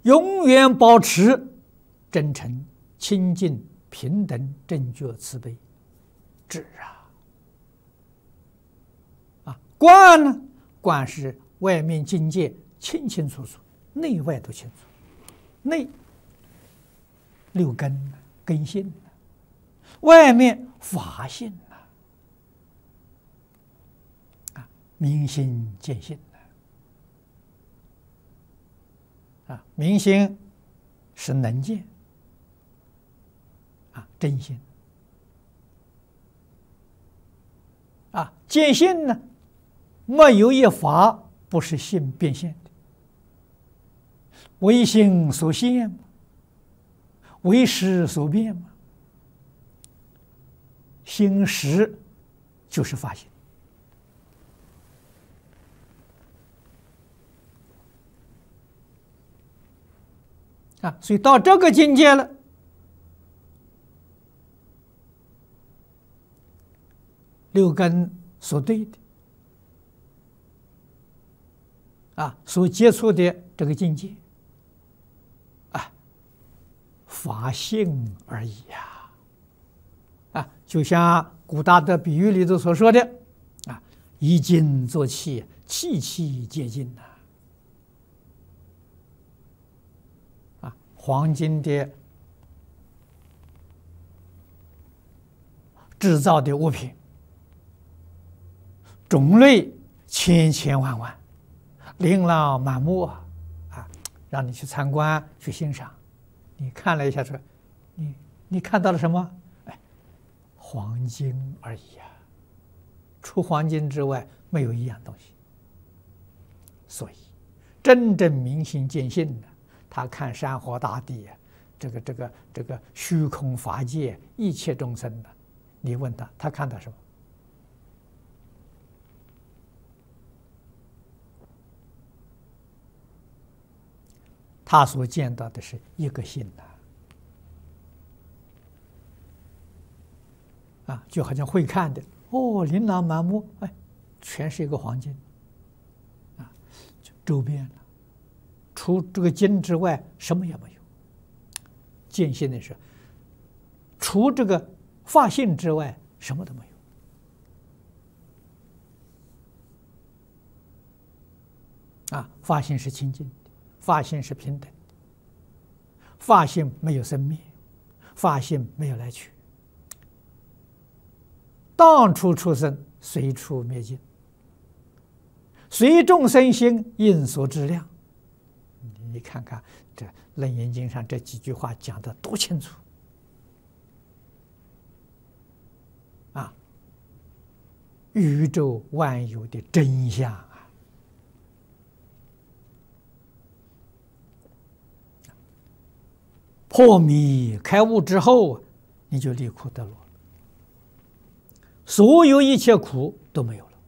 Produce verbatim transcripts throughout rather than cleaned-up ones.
永远保持真诚、清净、平等、正觉、慈悲、智啊！啊，观呢？观是外面境界清清楚楚，内外都清楚。内六根根性，外面法性啊，明心见性啊，明心是能见啊，真心啊，见性呢，没有一法不是性变现的，为心所现嘛，为识所变嘛，心识就是法性啊，所以到这个境界了，六根所对的啊，所接触的这个境界啊，法性而已呀！啊，就像古大德比喻里头所说的啊，以金作器，器器皆金呐。啊，黄金的制造的物品，种类千千万万，琳琅满目啊！啊，让你去参观去欣赏，你看了一下说，你你看到了什么？哎，黄金而已啊！除黄金之外，没有一样东西。所以，真正明心见性的，他看山河大地，这个这个这个虚空法界一切众生的，你问他，他看到什么？他所见到的是一个心呐，啊，就好像会看的哦，琳琅满目，哎，全是一个黄金，啊，周边的，除这个金之外，什么也没有。见性的是，除这个法性之外，什么都没有。啊，法性是清净的。法性是平等的，法性没有生灭，法性没有来去，当处出生，随处灭尽，随众生心，应所知量。你看看这《楞严经》上这几句话讲得多清楚啊！宇宙万有的真相。破迷开悟之后，你就离苦得乐了，所有一切苦都没有了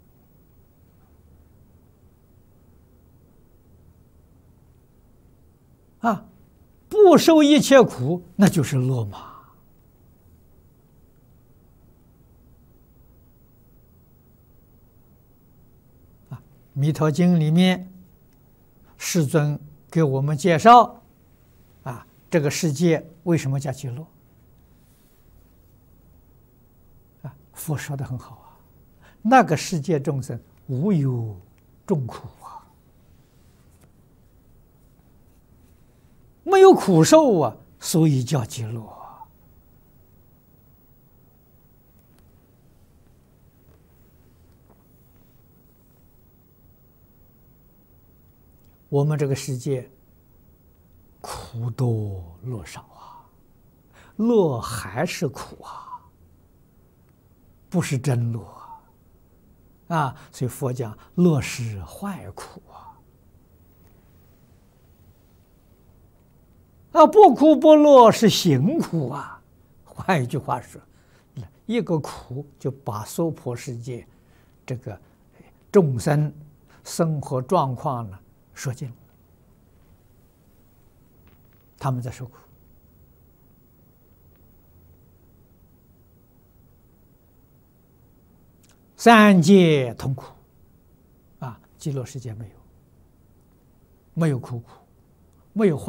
啊！不受一切苦，那就是乐嘛。啊，《弥陀经》里面，世尊给我们介绍。这个世界为什么叫极乐？啊，佛说的很好啊，那个世界众生无有众苦啊，没有苦受啊，所以叫极乐。我们这个世界。苦多乐少啊，乐还是苦啊，不是真乐啊！啊，所以佛讲乐是坏苦啊！啊，不苦不乐是行苦啊！换一句话说，一个苦就把娑婆世界这个众生生活状况呢说尽了。他们在受苦，三界痛苦，啊，极乐世界没有，没有苦苦，没有坏。